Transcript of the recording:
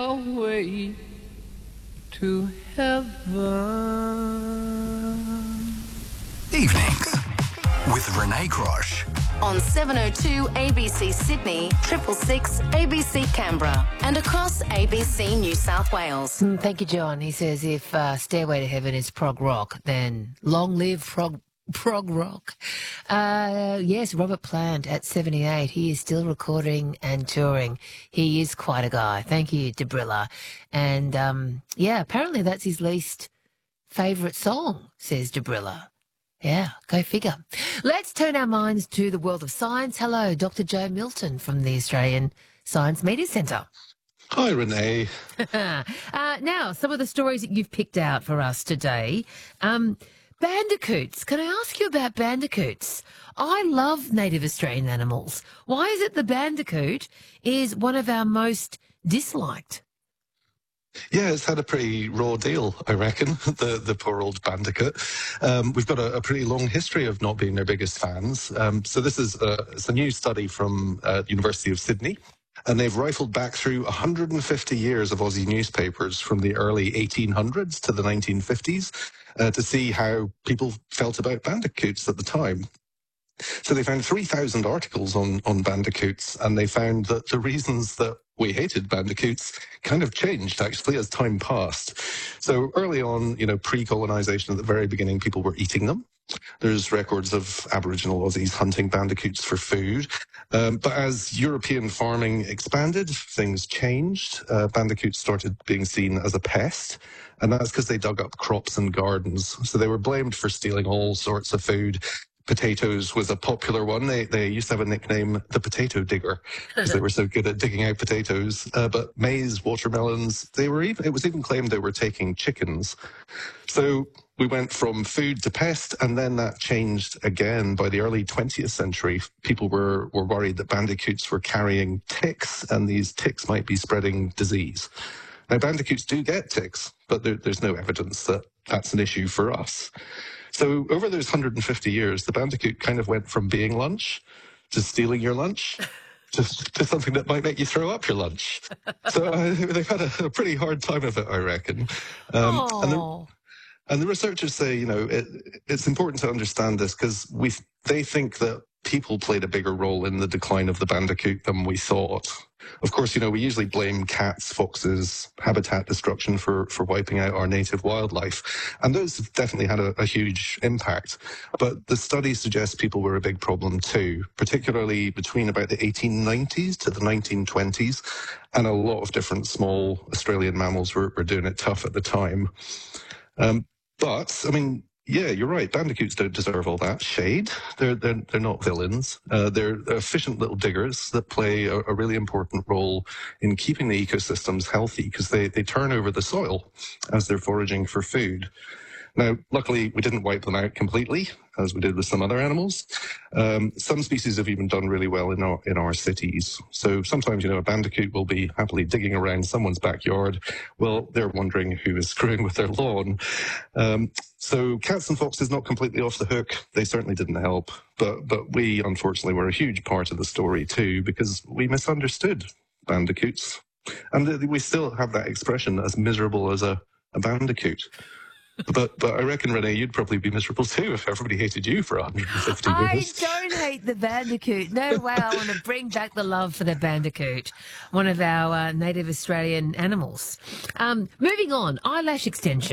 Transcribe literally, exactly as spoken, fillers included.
your way to heaven. Evenings with Renee Grosh. On seven oh two A B C Sydney, triple six A B C Canberra, and across A B C New South Wales. Mm, Thank you, John. He says if uh, Stairway to Heaven is prog rock, then long live prog, prog rock. Uh, yes, Robert Plant at seventy-eight. He is still recording and touring. He is quite a guy. Thank you, Debrilla. And um, yeah, apparently that's his least favourite song, says Debrilla. Yeah, go figure. Let's turn our minds to the world of science. Hello, Doctor Joe Milton from the Australian Science Media Centre. Hi, Renee. uh, now, some of the stories that you've picked out for us today. Um, bandicoots. Can I ask you about bandicoots? I love native Australian animals. Why is it the bandicoot is one of our most disliked? Yeah, it's had a pretty raw deal, I reckon, the the poor old bandicoot. Um, we've got a, a pretty long history of not being their biggest fans. Um, so this is a, it's a new study from uh, University of Sydney, and they've rifled back through one hundred fifty years of Aussie newspapers from the early eighteen hundreds to the nineteen fifties uh, to see how people felt about bandicoots at the time. So they found three thousand articles on, on bandicoots, and they found that the reasons that we hated bandicoots kind of changed, actually, as time passed. So early on, you know, pre-colonisation, at the very beginning, people were eating them. There's records of Aboriginal Aussies hunting bandicoots for food. Um, but as European farming expanded, things changed. Uh, bandicoots started being seen as a pest, and that's because they dug up crops and gardens. So they were blamed for stealing all sorts of food. Potatoes was a popular one. They they used to have a nickname, the potato digger, because they were so good at digging out potatoes. Uh, but maize, watermelons, they were even, it was even claimed they were taking chickens. So we went from food to pest, and then that changed again. By the early twentieth century, people were, were worried that bandicoots were carrying ticks, and these ticks might be spreading disease. Now, bandicoots do get ticks, but there, there's no evidence that that's an issue for us. So over those one hundred fifty years, the bandicoot kind of went from being lunch to stealing your lunch to, to something that might make you throw up your lunch. So uh, they've had a, a pretty hard time of it, I reckon. Um, and, the, and the researchers say, you know, it, it's important to understand this because we they think that people played a bigger role in the decline of the bandicoot than we thought. Of course, you know, we usually blame cats, foxes, habitat destruction for, for wiping out our native wildlife. And those have definitely had a, a huge impact. But the study suggests people were a big problem too, particularly between about the eighteen nineties to the nineteen twenties. And a lot of different small Australian mammals were, were doing it tough at the time. Um, but, I mean, yeah, you're right. Bandicoots don't deserve all that shade. They're they're they're not villains. Uh, they're efficient little diggers that play a, a really important role in keeping the ecosystems healthy because they they turn over the soil as they're foraging for food. Now, luckily, we didn't wipe them out completely, as we did with some other animals. Um, some species have even done really well in our in our cities. So sometimes, you know, a bandicoot will be happily digging around someone's backyard. Well, they're wondering who is screwing with their lawn. Um, so cats and foxes not completely off the hook. They certainly didn't help. But but we, unfortunately, were a huge part of the story too, because we misunderstood bandicoots. And we still have that expression, as miserable as a, a bandicoot. But but I reckon, Renee, you'd probably be miserable too if everybody hated you for one hundred fifty years. I don't hate the bandicoot. No way. I want to bring back the love for the bandicoot, one of our uh, native Australian animals. Um, moving on, eyelash extension.